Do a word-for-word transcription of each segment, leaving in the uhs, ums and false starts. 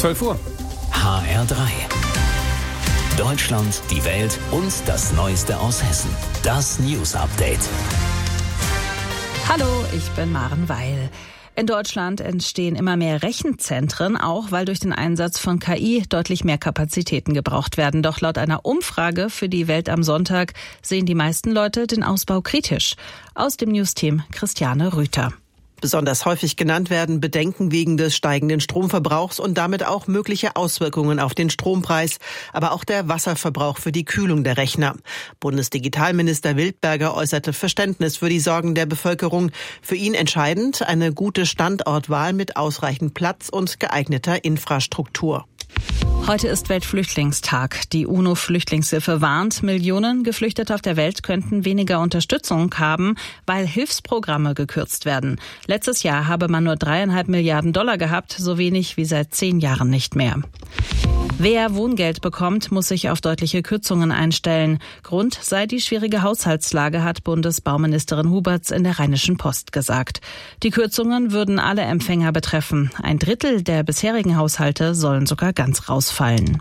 zwölf Uhr. H R drei. Deutschland, die Welt und das Neueste aus Hessen. Das News Update. Hallo, ich bin Maren Weil. In Deutschland entstehen immer mehr Rechenzentren, auch weil durch den Einsatz von K I deutlich mehr Kapazitäten gebraucht werden. Doch laut einer Umfrage für die Welt am Sonntag sehen die meisten Leute den Ausbau kritisch. Aus dem News-Team Christiane Rüther. Besonders häufig genannt werden Bedenken wegen des steigenden Stromverbrauchs und damit auch mögliche Auswirkungen auf den Strompreis, aber auch der Wasserverbrauch für die Kühlung der Rechner. Bundesdigitalminister Wildberger äußerte Verständnis für die Sorgen der Bevölkerung. Für ihn entscheidend eine gute Standortwahl mit ausreichend Platz und geeigneter Infrastruktur. Heute ist Weltflüchtlingstag. Die UNO-Flüchtlingshilfe warnt, Millionen Geflüchtete auf der Welt könnten weniger Unterstützung haben, weil Hilfsprogramme gekürzt werden. Letztes Jahr habe man nur dreieinhalb Milliarden Dollar gehabt, so wenig wie seit zehn Jahren nicht mehr. Wer Wohngeld bekommt, muss sich auf deutliche Kürzungen einstellen. Grund sei die schwierige Haushaltslage, hat Bundesbauministerin Huberts in der Rheinischen Post gesagt. Die Kürzungen würden alle Empfänger betreffen. Ein Drittel der bisherigen Haushalte sollen sogar ganz rausfallen.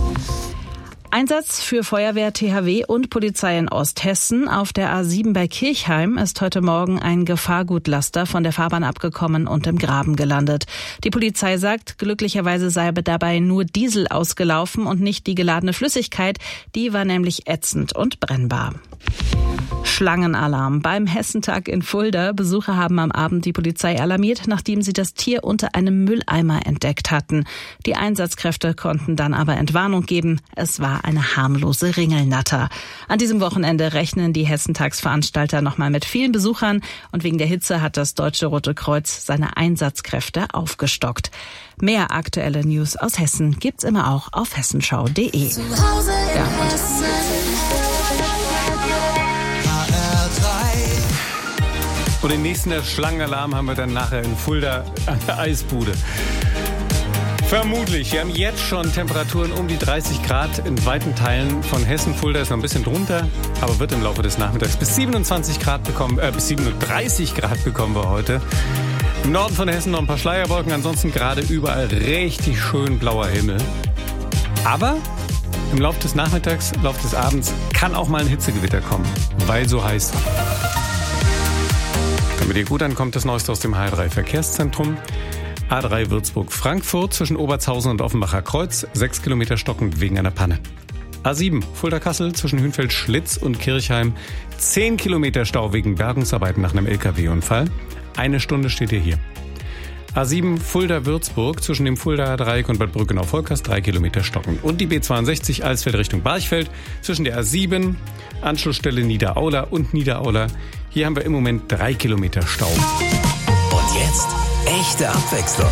Einsatz für Feuerwehr, T H W und Polizei in Osthessen. Auf der A sieben bei Kirchheim ist heute Morgen ein Gefahrgutlaster von der Fahrbahn abgekommen und im Graben gelandet. Die Polizei sagt, glücklicherweise sei dabei nur Diesel ausgelaufen und nicht die geladene Flüssigkeit. Die war nämlich ätzend und brennbar. Schlangenalarm beim Hessentag in Fulda. Besucher haben am Abend die Polizei alarmiert, nachdem sie das Tier unter einem Mülleimer entdeckt hatten. Die Einsatzkräfte konnten dann aber Entwarnung geben. Es war eine harmlose Ringelnatter. An diesem Wochenende rechnen die Hessentagsveranstalter nochmal mit vielen Besuchern und wegen der Hitze hat das Deutsche Rote Kreuz seine Einsatzkräfte aufgestockt. Mehr aktuelle News aus Hessen gibt's immer auch auf hessenschau punkt de. Zu Hause in Ja, Hessen. Und den nächsten Schlangenalarm haben wir dann nachher in Fulda an der Eisbude. Vermutlich. Wir haben jetzt schon Temperaturen um die dreißig Grad in weiten Teilen von Hessen. Fulda ist noch ein bisschen drunter, aber wird im Laufe des Nachmittags bis siebenundzwanzig Grad bekommen, äh, bis siebenunddreißig Grad bekommen wir heute. Im Norden von Hessen noch ein paar Schleierwolken, ansonsten gerade überall richtig schön blauer Himmel. Aber im Laufe des Nachmittags, im Laufe des Abends kann auch mal ein Hitzegewitter kommen, weil so heiß. Damit ihr gut ankommt, das Neueste aus dem H R drei Verkehrszentrum. A drei Würzburg-Frankfurt zwischen Obertshausen und Offenbacher Kreuz, sechs Kilometer stockend wegen einer Panne. A sieben Fulda-Kassel zwischen Hünfeld-Schlitz und Kirchheim, zehn Kilometer Stau wegen Bergungsarbeiten nach einem L K W-Unfall. Eine Stunde steht ihr hier. A sieben Fulda-Würzburg zwischen dem Fuldaer Dreieck und Bad Brückenau-Volkers, drei Kilometer stockend. Und die B zweiundsechzig Alsfeld Richtung Barchfeld zwischen der A sieben, Anschlussstelle Niederaula und Niederaula. Hier haben wir im Moment drei Kilometer Stau. Und jetzt echte Abwechslung.